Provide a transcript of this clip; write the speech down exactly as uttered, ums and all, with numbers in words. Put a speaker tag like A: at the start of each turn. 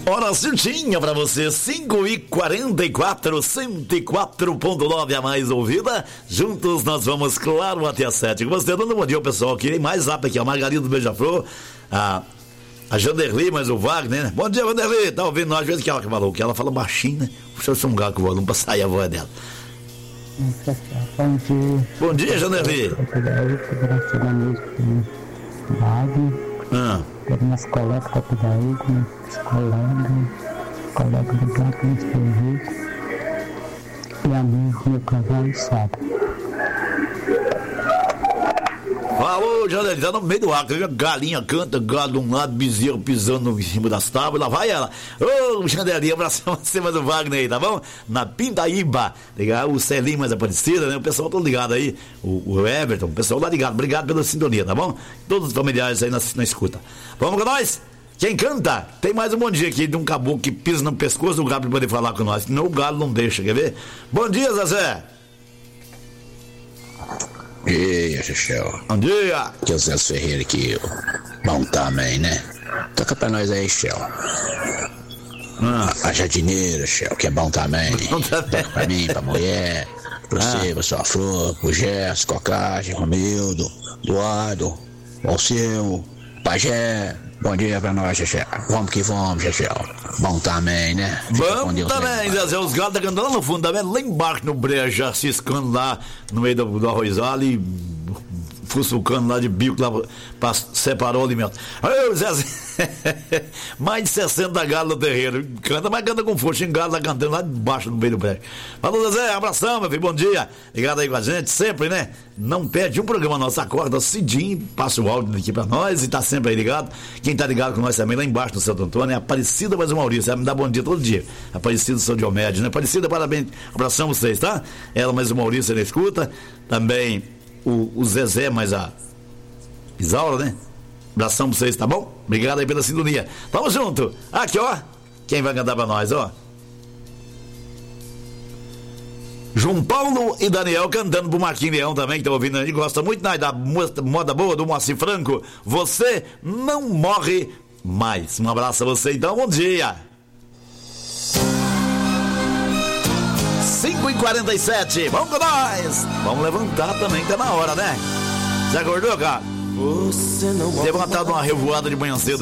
A: Hora certinha pra você, cinco e quarenta e quatro, cento e quatro ponto nove a mais ouvida. Juntos nós vamos, claro, até às sete. Você dando um bom dia ao pessoal aqui, mais rápido aqui, a Margarida do Beija-Flor, a, a Janderli, mas o Wagner, né? Bom dia, Janderli, tá ouvindo nós? Às vezes que ela falou, que ela fala baixinho, né? Deixa eu songar com o volume pra sair a voz dela.
B: Bom dia.
A: Bom dia, Janderli. Ah.
B: Quero meus colegas para cuidar aí, meus colegas, colegas do Banco do Serviço e amigos do meu casal e sábado.
A: Falou, Janderli, tá no meio do ar, galinha canta, galo de um lado, bezerro pisando em cima das tábuas, lá vai ela. Ô, oh, Janderli, abração a cima do Wagner aí, tá bom? Na Pindaíba, ligado? O Celinho mais Aparecida, né? O pessoal todo ligado aí, o, o Everton, o pessoal tá ligado, obrigado pela sintonia, tá bom? Todos os familiares aí na, na escuta. Vamos com nós? Quem canta? Tem mais um bom dia aqui de um caboclo que pisa no pescoço do galo pra poder falar com nós, senão o galo não deixa, quer ver? Bom dia, Zezé.
C: E aí, Chechel.
A: Bom dia.
C: Aqui é o Zé Ferreira aqui. Bom também, né? Toca pra nós aí, Chel.
A: Ah.
C: A, a jardineira, Chel, que é bom também.
A: Bom também.
C: Toca pra mim, pra mulher, pra
A: Ah.
C: você, pra sua flor, pro Gerson, Cocagem, Romildo, Eduardo, Alceu, Pajé. Bom dia pra nós, Chechel. Vamos que vamos, Chechel. Bom também, né? Fica com
A: Vamos
C: Deus
A: também,
C: aí,
A: Zezé. Os galos tá cantando lá no fundo, tá vendo? Lá embaixo no brejo, já ciscando lá no meio do, do arrozal e fuçucando lá de bico lá pra separar o alimento. Aí, Zezé, mais de sessenta galos no terreiro. Canta, mas canta com força. Em galo tá cantando lá embaixo no meio do brejo. Falou, Zezé, abração, meu filho, bom dia. Ligado aí com a gente, sempre, né? Não perde um programa nosso, acorda cedinho, passa o áudio aqui pra nós e tá sempre aí ligado. Quem tá ligado com nós também lá embaixo no Santo Antônio é Aparecida mais o Maurício, ela me dá bom dia todo dia. Aparecida São Diomédio, né? Aparecida, parabéns, abração a vocês, tá? Ela mais o Maurício, ele escuta. Também o, o Zezé mais a Isaura, né? Abração pra vocês, tá bom? Obrigado aí pela sintonia. Tamo junto. Aqui, ó. Quem vai cantar pra nós, ó? João Paulo e Daniel cantando pro Marquinhos Leão também, que tá ouvindo, a gente gosta muito, né, da moda boa do Moacir Franco. Você não morre mais. Um abraço a você, então, bom dia. cinco e quarenta e sete, vamos com nós. Vamos levantar também, tá na hora, né? Já acordou, cara? Levantado uma revoada de manhã cedo.